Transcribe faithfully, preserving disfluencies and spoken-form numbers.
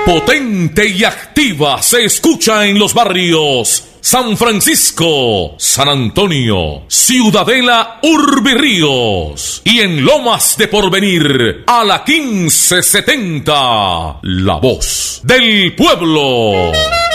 Potente y activa se escucha en los barrios San Francisco, San Antonio, Ciudadela, Urbirríos y en Lomas de Porvenir a la quince setenta. La voz del pueblo.